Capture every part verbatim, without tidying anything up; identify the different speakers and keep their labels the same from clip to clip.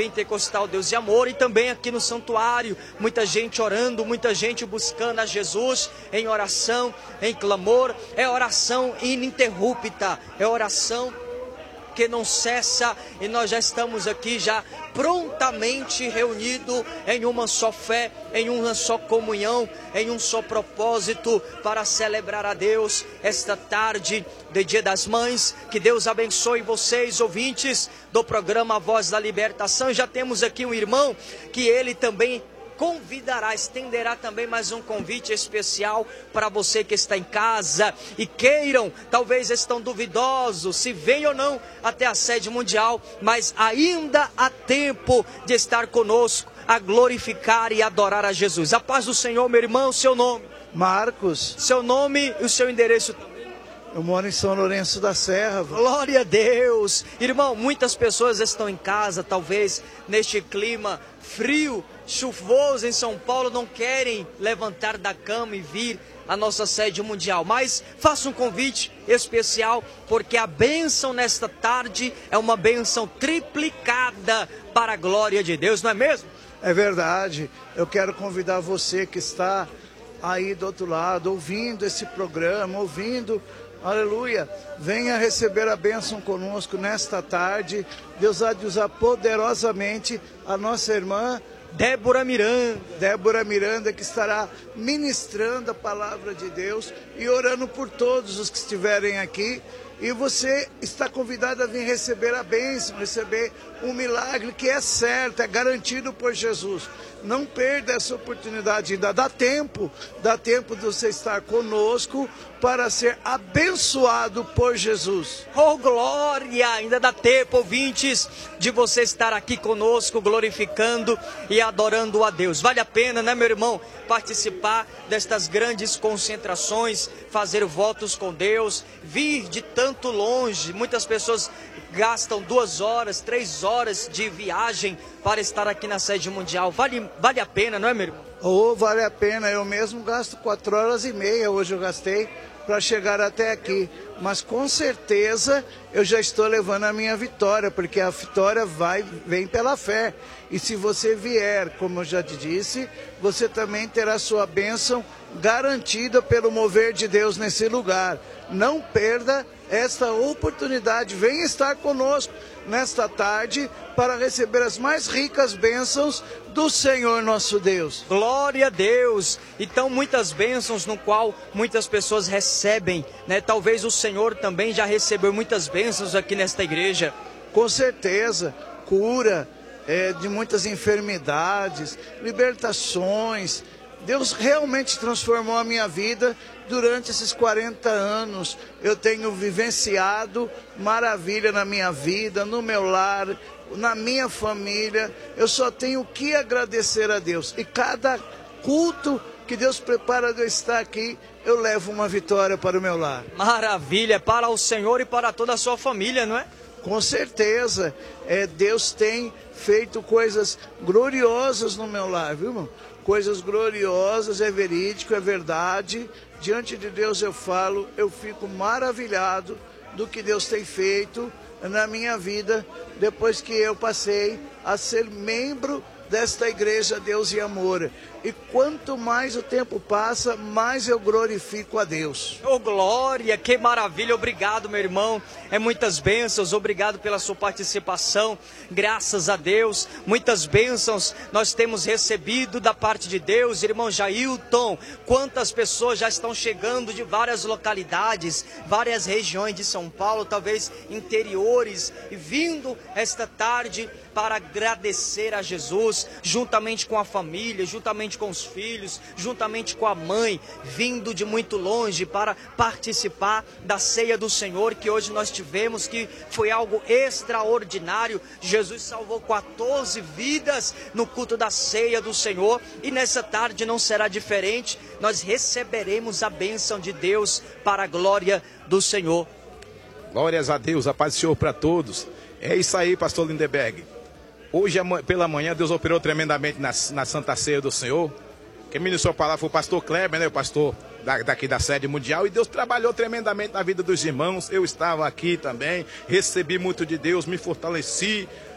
Speaker 1: Pentecostal Deus de Amor e também aqui no santuário. Muita gente orando, muita gente buscando a Jesus em oração, em clamor. É oração ininterrupta, é oração que não cessa, e nós já estamos aqui já prontamente reunidos em uma só fé, em uma só comunhão, em um só propósito para celebrar a Deus esta tarde de Dia das Mães. Que Deus abençoe vocês, ouvintes do programa Voz da Libertação. E já temos aqui um irmão que ele também convidará, estenderá também mais um convite especial para você que está em casa e queiram, talvez estão duvidosos se vem ou não até a sede mundial, mas ainda há tempo de estar conosco a glorificar e adorar a Jesus. A paz do Senhor, meu irmão. Seu nome?
Speaker 2: Marcos.
Speaker 1: Seu nome e o seu endereço também?
Speaker 2: Eu moro em São Lourenço da Serra.
Speaker 1: Glória a Deus. Irmão, muitas pessoas estão em casa, talvez neste clima frio, chuvoso em São Paulo, não querem levantar da cama e vir à nossa sede mundial. Mas faça um convite especial, porque a bênção nesta tarde é uma bênção triplicada para a glória de Deus, não é mesmo?
Speaker 2: É verdade. Eu quero convidar você que está aí do outro lado, ouvindo esse programa, ouvindo... Aleluia, venha receber a bênção conosco nesta tarde. Deus há de usar poderosamente a nossa irmã
Speaker 1: Débora Miranda.
Speaker 2: Débora Miranda, que estará ministrando a palavra de Deus e orando por todos os que estiverem aqui. E você está convidado a vir receber a bênção, receber um milagre que é certo, é garantido por Jesus. Não perda essa oportunidade, ainda dá tempo, dá tempo de você estar conosco para ser abençoado por Jesus.
Speaker 1: Oh, glória! Ainda dá tempo, ouvintes, de você estar aqui conosco, glorificando e adorando a Deus. Vale a pena, né, meu irmão, participar destas grandes concentrações, fazer votos com Deus, vir de tanto longe. Muitas pessoas gastam duas horas, três horas de viagem para estar aqui na sede mundial. Vale, vale a pena, não é, meu irmão?
Speaker 2: Oh, vale a pena. Eu mesmo gasto quatro horas e meia, hoje eu gastei, para chegar até aqui. Mas com certeza eu já estou levando a minha vitória, porque a vitória vai, vem pela fé. E se você vier, como eu já te disse, você também terá sua bênção garantida pelo mover de Deus nesse lugar. Não perda esta oportunidade. Venha estar conosco nesta tarde para receber as mais ricas bênçãos do Senhor nosso Deus.
Speaker 1: Glória a Deus! Então, muitas bênçãos no qual muitas pessoas recebem, né? Talvez o Senhor também já recebeu muitas bênçãos aqui nesta igreja.
Speaker 2: Com certeza, cura é, de muitas enfermidades, libertações. Deus realmente transformou a minha vida durante esses quarenta anos. Eu tenho vivenciado maravilha na minha vida, no meu lar, na minha família. Eu só tenho que agradecer a Deus. E cada culto que Deus prepara de eu estar aqui, eu levo uma vitória para o meu lar.
Speaker 1: Maravilha, para o Senhor e para toda a sua família, não é?
Speaker 2: Com certeza, é, Deus tem feito coisas gloriosas no meu lar, viu, irmão? Coisas gloriosas, é verídico, é verdade. Diante de Deus eu falo, eu fico maravilhado do que Deus tem feito na minha vida, depois que eu passei a ser membro desta igreja Deus e Amor. E quanto mais o tempo passa, mais eu glorifico a Deus.
Speaker 1: Oh, glória, que maravilha, obrigado, meu irmão, é muitas bênçãos, obrigado pela sua participação, graças a Deus, muitas bênçãos nós temos recebido da parte de Deus. Irmão Jailton, quantas pessoas já estão chegando de várias localidades, várias regiões de São Paulo, talvez interiores, e vindo esta tarde para agradecer a Jesus, juntamente com a família, juntamente com os filhos, juntamente com a mãe, vindo de muito longe para participar da ceia do Senhor, que hoje nós tivemos, que foi algo extraordinário. Jesus salvou quatorze vidas no culto da ceia do Senhor, e nessa tarde não será diferente. Nós receberemos a bênção de Deus para a glória do Senhor.
Speaker 3: Glórias a Deus, a paz do Senhor para todos. É isso aí, pastor Lindeberg. Hoje pela manhã Deus operou tremendamente na, na Santa Ceia do Senhor. Quem ministrou a palavra foi o pastor Kleber, né, o pastor da, daqui da sede mundial. E Deus trabalhou tremendamente na vida dos irmãos. Eu estava aqui também, recebi muito de Deus, me fortaleci.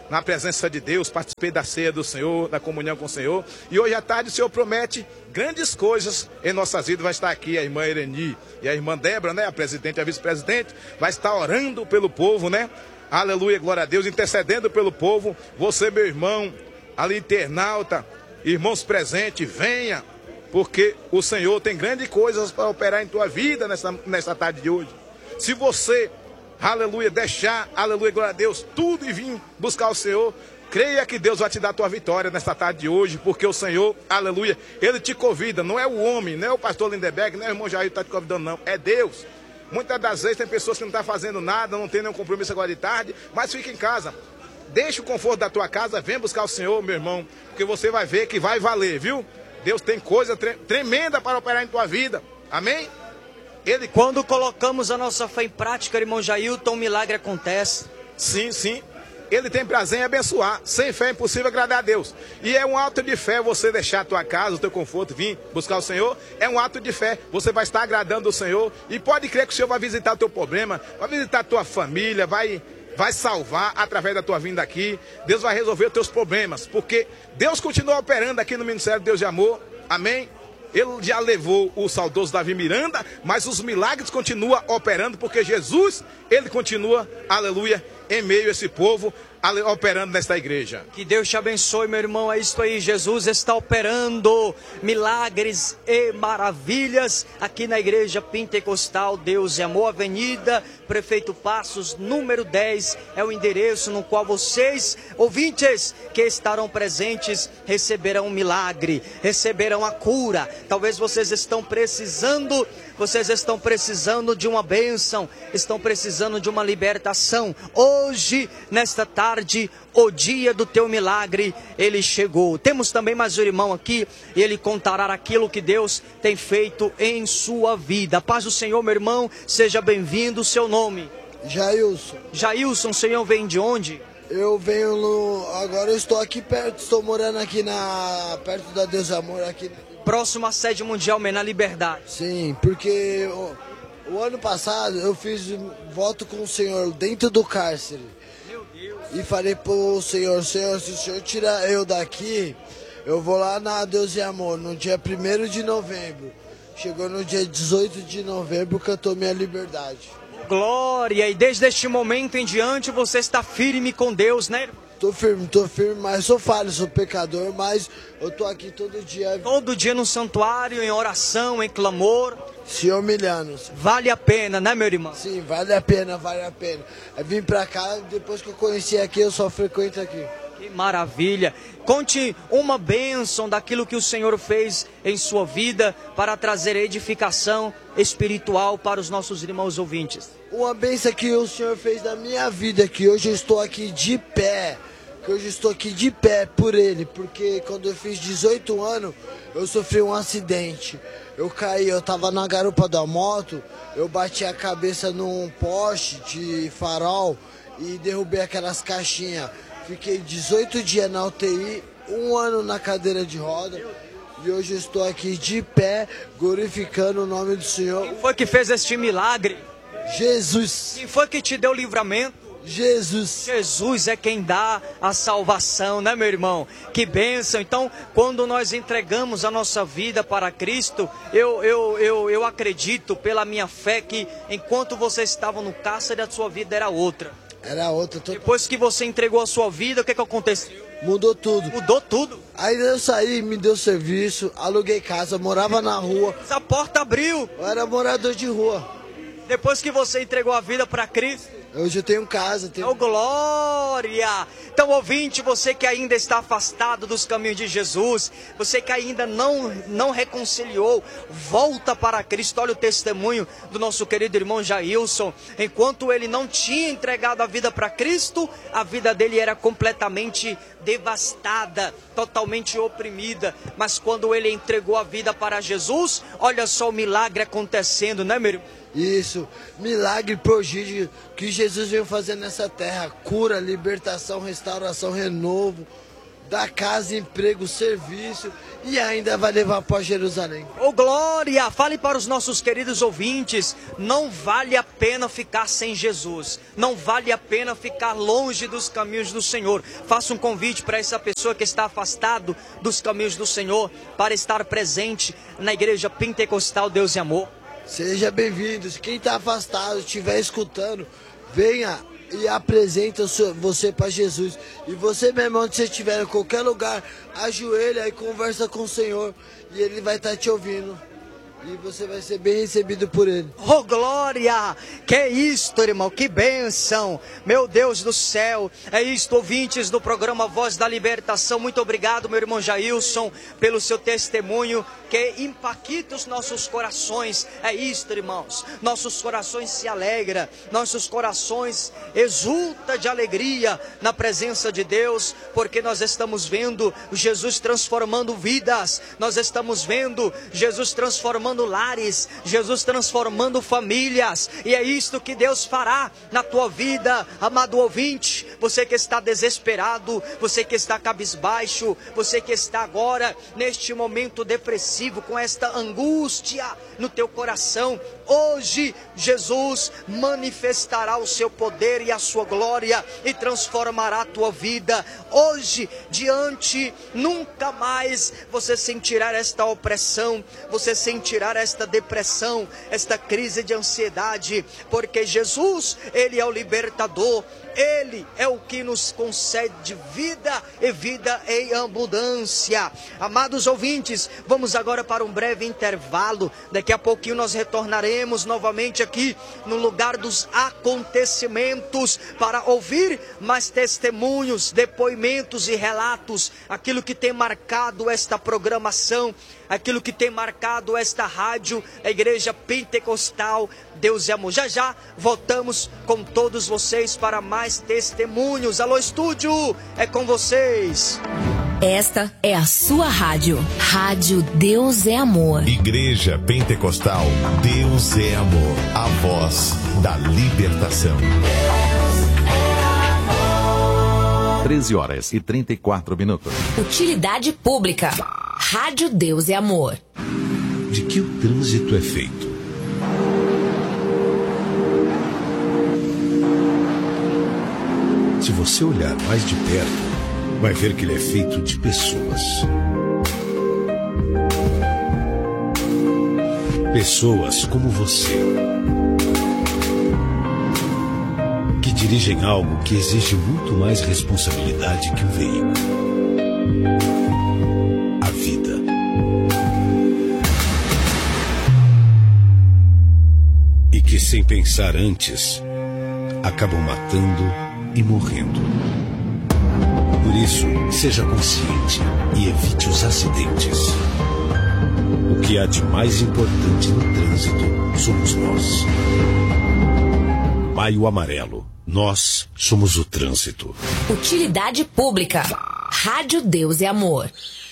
Speaker 3: na presença de Deus, participei da ceia do Senhor, da comunhão com o Senhor. E hoje à tarde o Senhor promete grandes coisas em nossas vidas. Vai estar aqui a irmã Ireni e a irmã Débora, né, a presidente e a vice-presidente, vai estar orando pelo povo, né? Aleluia, glória a Deus, intercedendo pelo povo. Você, meu irmão, ali internauta, irmãos presentes, venha, porque o Senhor tem grandes coisas para operar em tua vida nessa, nessa tarde de hoje. Se você, aleluia, deixar, aleluia, glória a Deus, tudo e vir buscar o Senhor, creia que Deus vai te dar a tua vitória nesta tarde de hoje, porque o Senhor, aleluia, Ele te convida, não é o homem, não é o pastor Lindeberg, não é o irmão Jair que está te convidando, não, é Deus. Muitas das vezes tem pessoas que não estão fazendo nada, não tem nenhum compromisso agora de tarde, mas fica em casa. Deixa o conforto da tua casa, vem buscar o Senhor, meu irmão, porque você vai ver que vai valer, viu? Deus tem coisa tre tremenda para operar em tua vida, amém? Ele...
Speaker 1: Quando colocamos a nossa fé em prática, irmão Jailton, um milagre acontece.
Speaker 3: Sim, sim. Ele tem prazer em abençoar. Sem fé é impossível agradar a Deus. E é um ato de fé você deixar a tua casa, o teu conforto, vir buscar o Senhor. É um ato de fé. Você vai estar agradando o Senhor. E pode crer que o Senhor vai visitar o teu problema, vai visitar a tua família, vai, vai salvar através da tua vinda aqui. Deus vai resolver os teus problemas. Porque Deus continua operando aqui no Ministério de Deus de Amor. Amém? Ele já levou o saudoso Davi Miranda, mas os milagres continuam operando, porque Jesus, ele continua, aleluia, em meio a esse povo, operando nesta igreja.
Speaker 1: Que Deus te abençoe, meu irmão, é isso aí, Jesus está operando milagres e maravilhas aqui na igreja pentecostal Deus e Amor, Avenida Prefeito Passos, número dez, é o endereço no qual vocês, ouvintes, que estarão presentes, receberão um milagre, receberão a cura. Talvez vocês estão precisando, vocês estão precisando de uma bênção, estão precisando de uma libertação. Hoje, nesta tarde, o dia do teu milagre, ele chegou. Temos também mais um irmão aqui, e ele contará aquilo que Deus tem feito em sua vida. A paz do Senhor, meu irmão, seja bem-vindo. O seu nome?
Speaker 4: Jailson.
Speaker 1: Jailson, o senhor vem de onde?
Speaker 4: Eu venho no... Agora eu estou aqui perto, estou morando aqui na... perto da Deus Amor, aqui...
Speaker 1: Próximo à sede mundial, na Liberdade.
Speaker 4: Sim, porque o, o ano passado eu fiz voto com o Senhor dentro do cárcere.
Speaker 1: Meu Deus.
Speaker 4: E falei pro Senhor, Senhor, se o Senhor tirar eu daqui, eu vou lá na Deus e Amor, no dia primeiro de novembro. Chegou no dia dezoito de novembro, cantou minha liberdade.
Speaker 1: Glória, e desde este momento em diante você está firme com Deus, né?
Speaker 4: Tô firme, tô firme, mas sou falho, sou pecador, mas eu tô aqui todo dia.
Speaker 1: Todo dia no santuário, em oração, em clamor.
Speaker 4: Se humilhando.
Speaker 1: Vale a pena, né, meu irmão?
Speaker 4: Sim, vale a pena, vale a pena. Eu vim pra cá, depois que eu conheci aqui, eu só frequento aqui.
Speaker 1: Que maravilha. Conte uma bênção daquilo que o Senhor fez em sua vida para trazer edificação espiritual para os nossos irmãos ouvintes.
Speaker 4: Uma bênção que o Senhor fez na minha vida, que hoje eu estou aqui de pé. Que hoje eu estou aqui de pé por Ele, porque quando eu fiz dezoito anos, eu sofri um acidente. Eu caí, eu estava na garupa da moto, eu bati a cabeça num poste de farol e derrubei aquelas caixinhas. Fiquei dezoito dias na U T I, um ano na cadeira de roda. E hoje eu estou aqui de pé, glorificando o nome do Senhor.
Speaker 1: Quem foi que fez este milagre?
Speaker 4: Jesus.
Speaker 1: Quem foi que te deu livramento?
Speaker 4: Jesus.
Speaker 1: Jesus é quem dá a salvação, né, meu irmão? Que bênção. Então, quando nós entregamos a nossa vida para Cristo, eu, eu, eu, eu acredito, pela minha fé, que enquanto você estava no cárcere, a sua vida era outra.
Speaker 4: Era outra. Tô...
Speaker 1: Depois que você entregou a sua vida, o que, que aconteceu?
Speaker 4: Mudou tudo.
Speaker 1: Mudou tudo.
Speaker 4: Aí eu saí, me deu serviço, aluguei casa, morava na rua.
Speaker 1: Essa porta abriu.
Speaker 4: Eu era morador de rua.
Speaker 1: Depois que você entregou a vida para Cristo.
Speaker 4: Hoje eu tenho casa. Tenho...
Speaker 1: Oh, glória! Então, ouvinte, você que ainda está afastado dos caminhos de Jesus, você que ainda não, não reconciliou, volta para Cristo. Olha o testemunho do nosso querido irmão Jailson. Enquanto ele não tinha entregado a vida para Cristo, a vida dele era completamente devastada, totalmente oprimida. Mas quando ele entregou a vida para Jesus, olha só o milagre acontecendo, né, meu irmão?
Speaker 4: Isso, milagre, prodígio que Jesus veio fazer nessa terra, cura, libertação, restauração, renovo, dar casa, emprego, serviço e ainda vai levar para Jerusalém.
Speaker 1: Ô glória, fale para os nossos queridos ouvintes, não vale a pena ficar sem Jesus, não vale a pena ficar longe dos caminhos do Senhor. Faça um convite para essa pessoa que está afastado dos caminhos do Senhor, para estar presente na igreja pentecostal Deus e Amor.
Speaker 4: Seja bem-vindo, quem está afastado, estiver escutando, venha e apresenta você para Jesus. E você, meu irmão, se você estiver em qualquer lugar, ajoelha e conversa com o Senhor. E Ele vai estar te ouvindo. E você vai ser bem recebido por Ele.
Speaker 1: Oh glória, que é isto, irmão, que bênção, meu Deus do céu. É isto, ouvintes do programa Voz da Libertação. Muito obrigado, meu irmão Jailson, pelo seu testemunho que impacta os nossos corações. É isto, irmãos, nossos corações se alegram, nossos corações exultam de alegria na presença de Deus, porque nós estamos vendo Jesus transformando vidas, nós estamos vendo Jesus transformando lares, Jesus transformando famílias, e é isto que Deus fará na tua vida, amado ouvinte. Você que está desesperado, você que está cabisbaixo, você que está agora neste momento depressivo, com esta angústia no teu coração, hoje Jesus manifestará o seu poder e a sua glória e transformará a tua vida. Hoje, diante, nunca mais você sentirá esta opressão, você sentirá esta depressão, esta crise de ansiedade, porque Jesus, Ele é o libertador, Ele é o que nos concede vida e vida em abundância. Amados ouvintes, vamos agora para um breve intervalo. Daqui a pouquinho nós retornaremos novamente aqui no lugar dos acontecimentos para ouvir mais testemunhos, depoimentos e relatos, aquilo que tem marcado esta programação, aquilo que tem marcado esta rádio, a Igreja Pentecostal Deus e Amor. Já já voltamos com todos vocês para mais testemunhos. Alô estúdio, é com vocês.
Speaker 5: Esta é a sua rádio, Rádio Deus é Amor.
Speaker 6: Igreja Pentecostal Deus é Amor, a voz da libertação.
Speaker 7: treze horas e trinta e quatro minutos.
Speaker 5: Utilidade pública. Rádio Deus é Amor.
Speaker 8: De que o trânsito é feito? Se você olhar mais de perto, vai ver que ele é feito de pessoas. Pessoas como você, que dirigem algo que exige muito mais responsabilidade que um veículo. A vida. E que, sem pensar antes, acabam matando e morrendo. Por isso, seja consciente e evite os acidentes. O que há de mais importante no trânsito somos nós. Maio Amarelo. Nós somos o trânsito.
Speaker 5: Utilidade pública. Rádio Deus é Amor.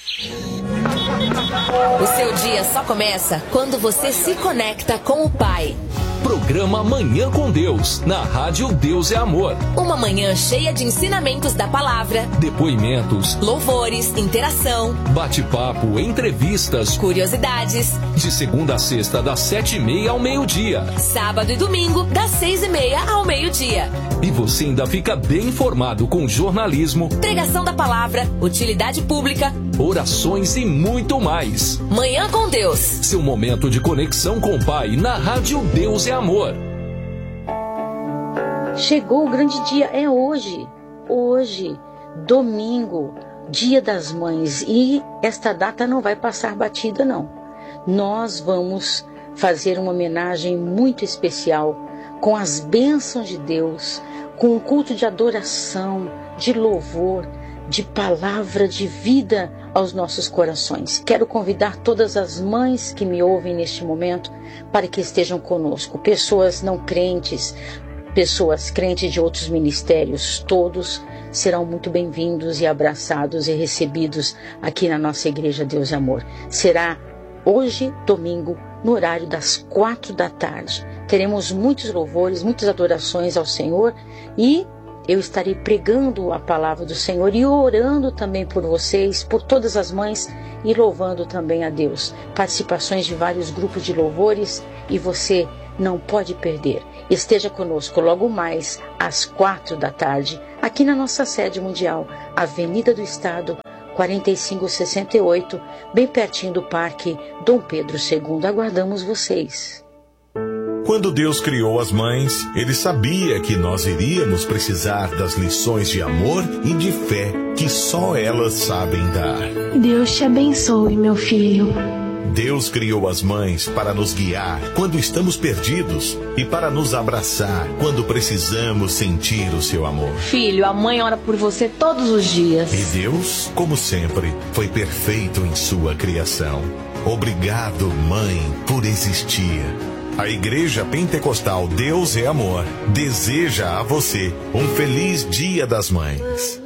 Speaker 5: O seu dia só começa quando você se conecta com o Pai.
Speaker 9: Programa Manhã com Deus, na Rádio Deus é Amor.
Speaker 5: Uma manhã cheia de ensinamentos da palavra,
Speaker 9: depoimentos,
Speaker 5: louvores, interação,
Speaker 9: bate-papo, entrevistas,
Speaker 5: curiosidades.
Speaker 9: De segunda a sexta, das sete e meia ao meio-dia.
Speaker 5: Sábado e domingo, das seis e meia ao meio-dia.
Speaker 9: E você ainda fica bem informado com jornalismo,
Speaker 5: pregação da palavra, utilidade pública,
Speaker 9: orações e muito mais.
Speaker 5: Manhã com Deus.
Speaker 9: Seu momento de conexão com o Pai na Rádio Deus é Amor.
Speaker 10: Chegou o grande dia, é hoje. Hoje, domingo, Dia das Mães. E esta data não vai passar batida, não. Nós vamos fazer uma homenagem muito especial com as bênçãos de Deus, com um culto de adoração, de louvor, de palavra de vida aos nossos corações. Quero convidar todas as mães que me ouvem neste momento para que estejam conosco. Pessoas não crentes, pessoas crentes de outros ministérios, todos serão muito bem-vindos e abraçados e recebidos aqui na nossa Igreja Deus e Amor. Será hoje, domingo, no horário das quatro da tarde. Teremos muitos louvores, muitas adorações ao Senhor e eu estarei pregando a palavra do Senhor e orando também por vocês, por todas as mães, e louvando também a Deus. Participações de vários grupos de louvores e você não pode perder. Esteja conosco logo mais às quatro da tarde, aqui na nossa sede mundial, Avenida do Estado, quarenta e cinco sessenta e oito, bem pertinho do Parque Dom Pedro segundo. Aguardamos vocês.
Speaker 6: Quando Deus criou as mães, Ele sabia que nós iríamos precisar das lições de amor e de fé que só elas sabem dar.
Speaker 11: Deus te abençoe, meu filho.
Speaker 6: Deus criou as mães para nos guiar quando estamos perdidos e para nos abraçar quando precisamos sentir o seu amor.
Speaker 11: Filho, a mãe ora por você todos os dias.
Speaker 6: E Deus, como sempre, foi perfeito em sua criação. Obrigado, mãe, por existir. A Igreja Pentecostal Deus é Amor deseja a você um feliz Dia das Mães.